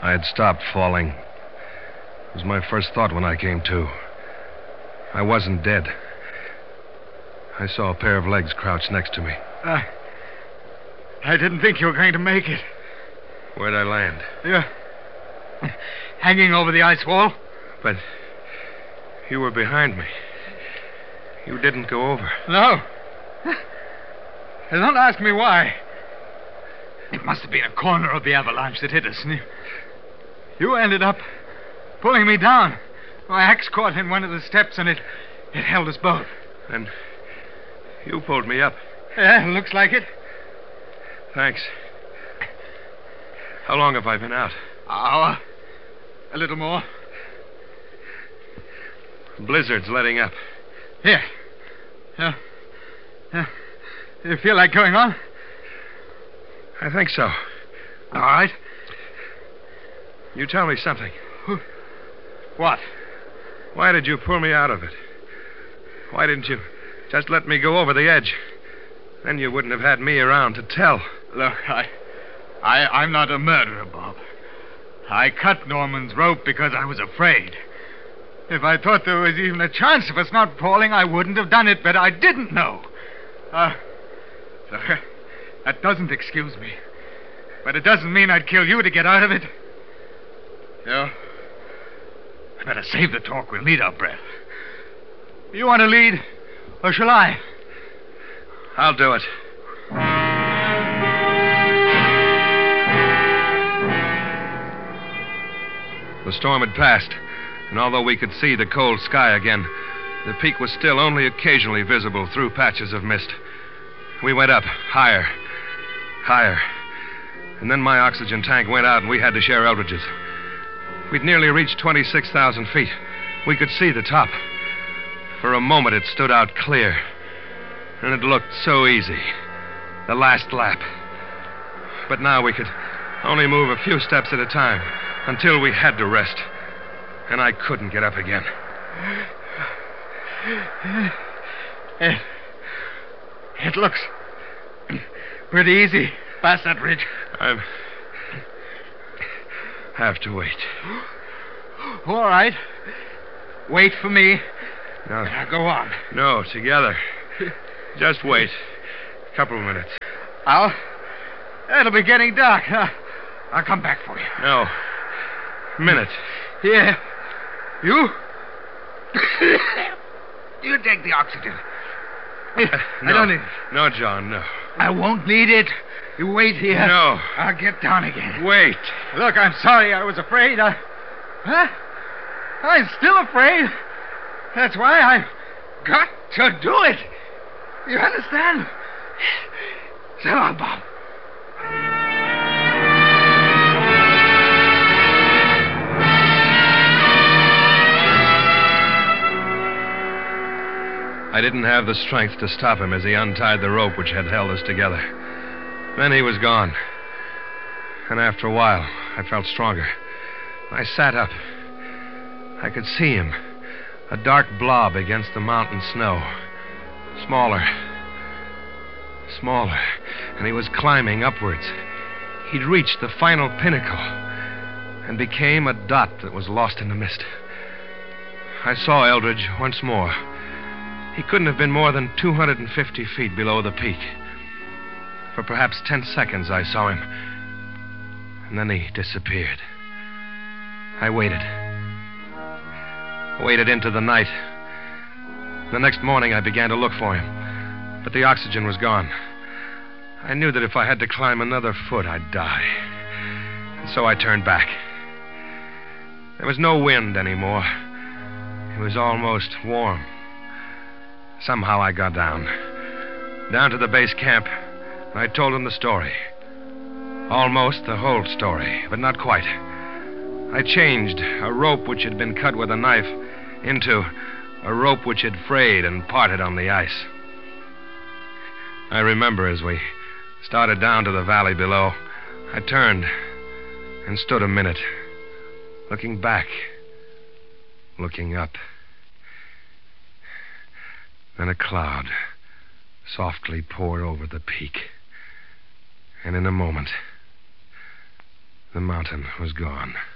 I had stopped falling. It was my first thought when I came to. I wasn't dead. I saw a pair of legs crouched next to me. I didn't think you were going to make it. Where'd I land? You're hanging over the ice wall. But you were behind me. You didn't go over. No. Don't ask me why. It must have been a corner of the avalanche that hit us. And you ended up pulling me down. My axe caught in one of the steps, and it held us both. And you pulled me up. Yeah, looks like it. Thanks. How long have I been out? Hour. A little more. Blizzard's letting up. Here. You feel like going on? I think so. All right. You tell me something. What? Why did you pull me out of it? Why didn't you just let me go over the edge? Then you wouldn't have had me around to tell. Look, I'm not a murderer, Bob. I cut Norman's rope because I was afraid. If I thought there was even a chance of us not falling, I wouldn't have done it, but I didn't know. Look, that doesn't excuse me. But it doesn't mean I'd kill you to get out of it. I better save the talk. We'll need our breath. You want to lead, or shall I? I'll do it. The storm had passed, and although we could see the cold sky again, the peak was still only occasionally visible through patches of mist. We went up, higher, and then my oxygen tank went out and we had to share Eldridge's. We'd nearly reached 26,000 feet. We could see the top. For a moment it stood out clear, and it looked so easy. The last lap. But now we could only move a few steps at a time until we had to rest. And I couldn't get up again. It looks pretty easy past that ridge. I have to wait. All right. Wait for me. No. Now go on. No, together. Just wait. A couple of minutes. It'll be getting dark. I'll come back for you. No. Minute. Here. You? You take the oxygen. No. I don't need it. No, John, no. I won't need it. You wait here. No. I'll get down again. Wait. Look, I'm sorry I was afraid. I'm still afraid. That's why I've got to do it. You understand? So long, Bob. I didn't have the strength to stop him as he untied the rope which had held us together. Then he was gone. And after a while, I felt stronger. I sat up. I could see him, a dark blob against the mountain snow. Smaller, and he was climbing upwards. He'd reached the final pinnacle and became a dot that was lost in the mist. I saw Eldridge once more. He couldn't have been more than 250 feet below the peak. For perhaps 10 seconds I saw him, and then he disappeared. I waited into the night. The next morning I began to look for him, but the oxygen was gone. I knew that if I had to climb another foot, I'd die. And so I turned back. There was no wind anymore. It was almost warm. Somehow I got down to the base camp, and I told him the story. Almost the whole story, but not quite. I changed a rope which had been cut with a knife into a rope which had frayed and parted on the ice. I remember as we started down to the valley below, I turned and stood a minute, looking back, looking up. Then a cloud softly poured over the peak. And in a moment, The mountain was gone.